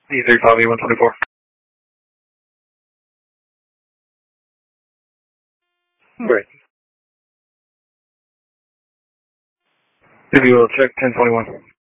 E35 E124. Great. If you will check 1021.